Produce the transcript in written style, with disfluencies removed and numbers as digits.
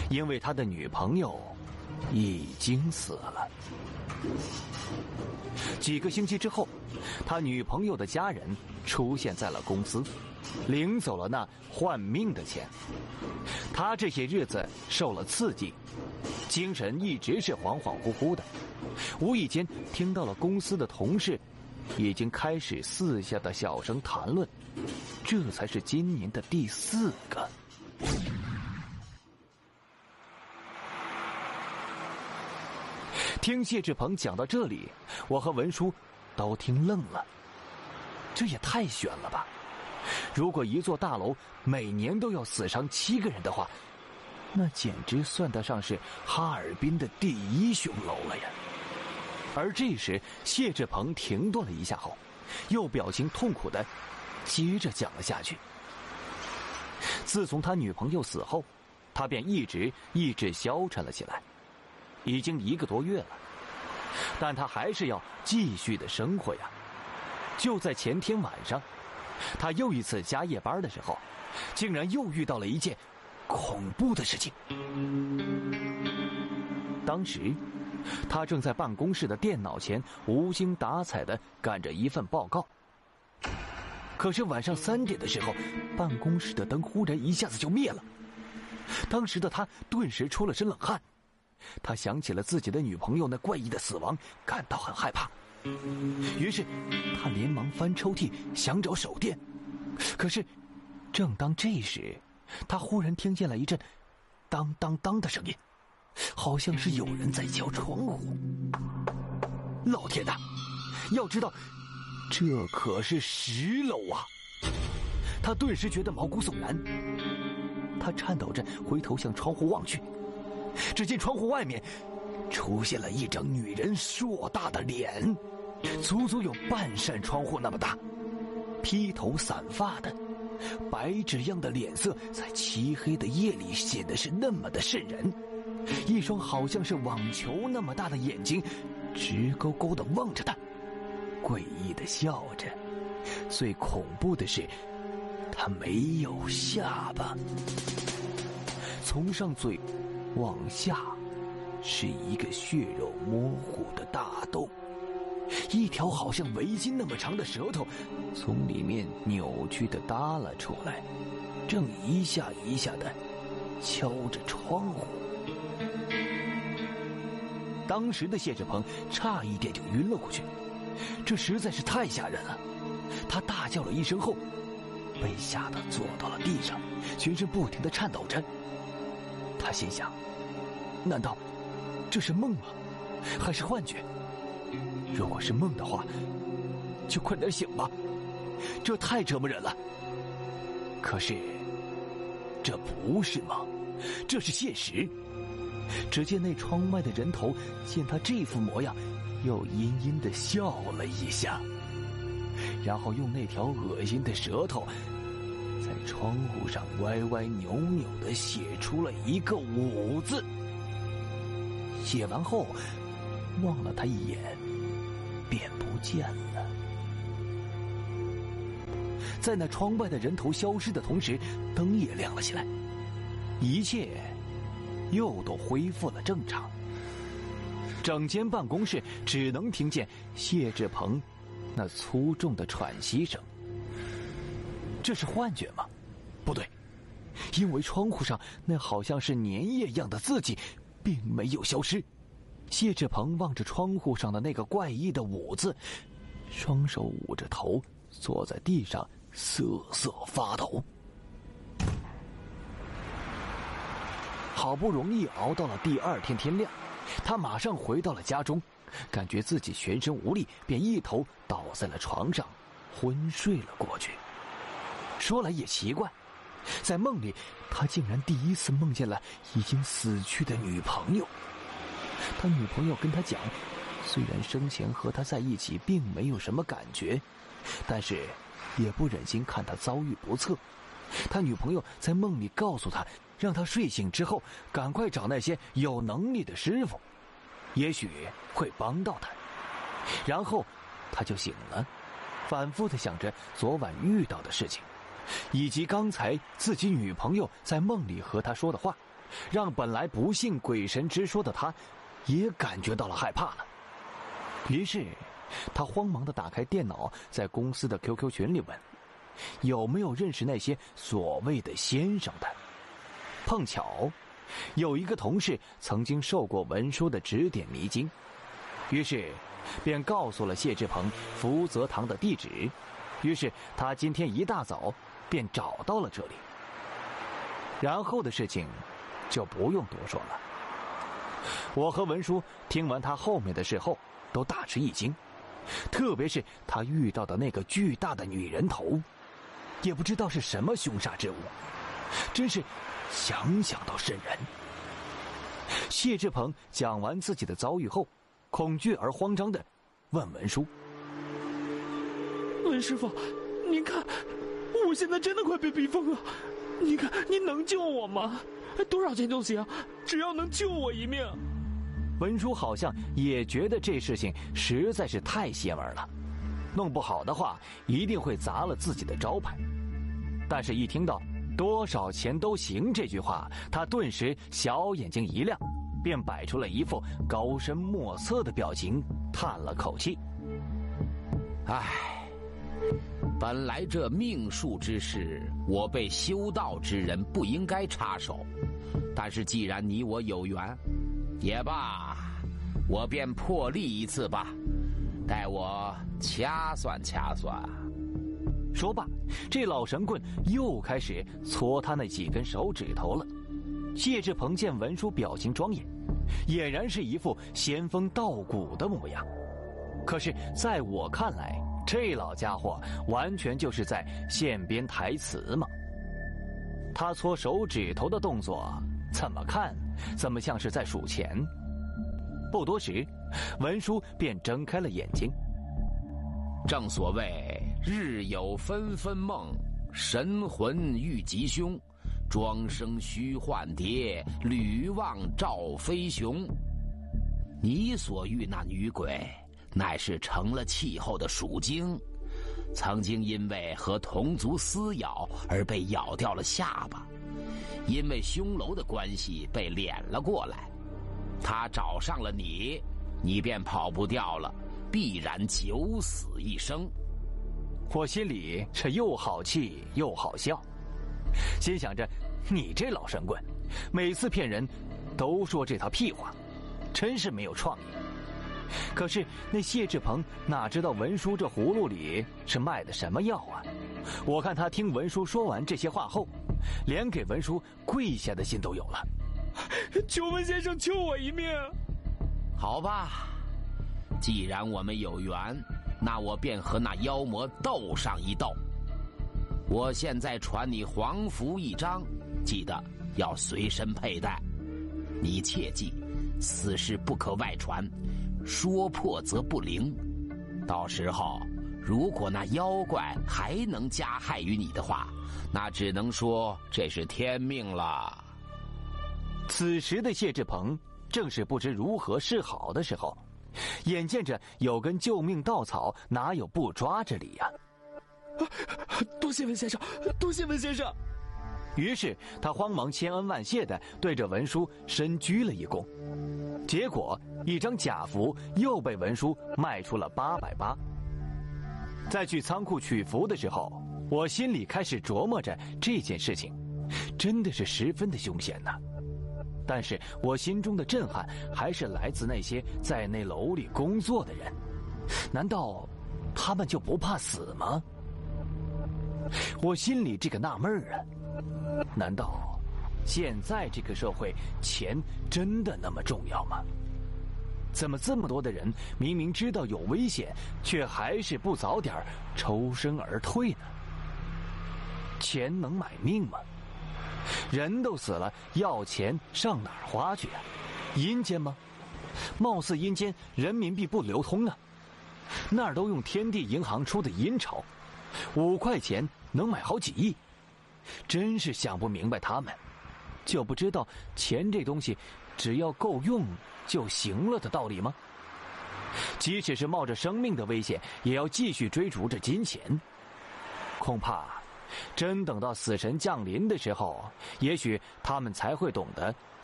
因为他的女朋友已经死了。几个星期之后，他女朋友的家人出现在了公司，领走了那换命的钱。他这些日子受了刺激，精神一直是恍恍惚惚的，无意间听到了公司的同事已经开始私下的小声谈论，这才是今年的第4个。听谢志鹏讲到这里，我和文叔都听愣了，这也太悬了吧！如果一座大楼每年都要死伤7个人的话，那简直算得上是哈尔滨的第1凶楼了呀！而这时谢志鹏停顿了一下后，又表情痛苦地接着讲了下去。自从他女朋友死后，他便意志消沉了起来，已经1个多月了，但他还是要继续的生活呀。就在前天晚上，他又一次加夜班的时候，竟然又遇到了一件恐怖的事情。当时他正在办公室的电脑前无精打采地干着一份报告，可是晚上3点的时候，办公室的灯忽然一下子就灭了。当时的他顿时出了身冷汗，他想起了自己的女朋友那怪异的死亡，感到很害怕。于是他连忙翻抽屉想找手电，可是正当这时，他忽然听见了一阵当当当的声音，好像是有人在敲窗户。老天哪，要知道这可是10楼啊！他顿时觉得毛骨悚然，他颤抖着回头向窗户望去，只见窗户外面出现了一张女人硕大的脸，足足有半扇窗户那么大，披头散发的，白纸样的脸色在漆黑的夜里显得是那么的瘆人，一双好像是网球那么大的眼睛直勾勾地望着他，诡异地笑着。最恐怖的是，他没有下巴，从上嘴往下是一个血肉模糊的大洞，一条好像围巾那么长的舌头从里面扭曲地耷拉出来，正一下一下地敲着窗户。当时的谢志鹏差一点就晕了过去，这实在是太吓人了。他大叫了一声后，被吓得坐到了地上，全身不停地颤抖着。他心想，难道这是梦吗？还是幻觉？如果是梦的话，就快点醒吧，这太折磨人了。可是这不是梦，这是现实。只见那窗外的人头见他这副模样，又阴阴地笑了一下，然后用那条恶心的舌头在窗户上歪歪扭扭地写出了一个5字。写完后望了他一眼便不见了。在那窗外的人头消失的同时，灯也亮了起来，一切又都恢复了正常。整间办公室只能听见谢志鹏那粗重的喘息声。这是幻觉吗？不对，因为窗户上那好像是粘液样的字迹并没有消失。谢志鹏望着窗户上的那个怪异的5字，双手捂着头坐在地上瑟瑟发抖。好不容易熬到了第2天天亮，他马上回到了家中，感觉自己全身无力，便一头倒在了床上昏睡了过去。说来也奇怪，在梦里他竟然第一次梦见了已经死去的女朋友。他女朋友跟他讲，虽然生前和他在一起并没有什么感觉，但是也不忍心看他遭遇不测。他女朋友在梦里告诉他，让他睡醒之后赶快找那些有能力的师傅，也许会帮到他。然后他就醒了，反复地想着昨晚遇到的事情，以及刚才自己女朋友在梦里和他说的话， 让本来不信鬼神之说的他，也感觉到了害怕了。于是，他慌忙地打开电脑，在公司的 QQ 群里问，有没有认识那些所谓的先生的。碰巧，有一个同事曾经受过文书的指点迷津，于是便告诉了谢志鹏福泽堂的地址。于是他今天一大早便找到了这里。然后的事情就不用多说了。我和文叔听完他后面的事后都大吃一惊，特别是他遇到的那个巨大的女人头，也不知道是什么凶煞之物，真是想想都瘆人。谢志鹏讲完自己的遭遇后，恐惧而慌张地问文叔： 文师傅，您看我现在真的快被逼疯了，您看您能救我吗？多少钱都行，只要能救我一命。 文叔好像也觉得这事情实在是太邪门了，弄不好的话一定会砸了自己的招牌。但是一听到多少钱都行这句话，他顿时小眼睛一亮，便摆出了一副高深莫测的表情，叹了口气： 唉，本来这命数之事，我辈修道之人不应该插手，但是既然你我有缘，也罢，我便破例一次吧，待我掐算掐算。 说罢，这老神棍又开始搓他那几根手指头了。谢志鹏见文叔表情庄严，俨然是一副仙风道骨的模样。可是在我看来，这老家伙完全就是在现编台词嘛。他搓手指头的动作，怎么看怎么像是在数钱。不多时，文叔便睁开了眼睛。 正所谓日有纷纷梦，神魂遇吉凶，庄生须幻蝶，吕望赵飞熊。你所遇那女鬼，乃是成了气候的属精，曾经因为和同族撕咬而被咬掉了下巴，因为凶楼的关系被敛了过来。他找上了你，你便跑不掉了，必然九死一生。 我心里是又好气又好笑，心想着你这老神棍，每次骗人都说这套屁话，真是没有创意。可是那谢志鹏哪知道文叔这葫芦里是卖的什么药啊？我看他听文叔说完这些话后，连给文叔跪下的心都有了。 求文先生救我一命。 好吧，既然我们有缘，那我便和那妖魔斗上一斗。我现在传你黄符一张，记得要随身佩戴。你切记，此事不可外传，说破则不灵。到时候如果那妖怪还能加害于你的话，那只能说这是天命了。 此时的谢志鹏正是不知如何是好的时候，眼见着有根救命稻草，哪有不抓这里呀？ 多谢文先生，多谢文先生。 于是他慌忙千恩万谢地对着文叔深鞠了一躬。结果一张假符又被文叔卖出了880。在去仓库取符的时候，我心里开始琢磨着这件事情真的是十分的凶险呐。但是我心中的震撼还是来自那些在那楼里工作的人，难道他们就不怕死吗？我心里这个纳闷啊，难道现在这个社会钱真的那么重要吗？怎么这么多的人明明知道有危险，却还是不早点抽身而退呢？钱能买命吗？人都死了，要钱上哪儿花去啊？阴间吗？貌似阴间人民币不流通啊，那儿都用天地银行出的阴钞，5块钱能买好几亿，真是想不明白他们，就不知道钱这东西只要够用就行了的道理吗？即使是冒着生命的危险，也要继续追逐着金钱。恐怕真等到死神降临的时候，也许他们才会懂得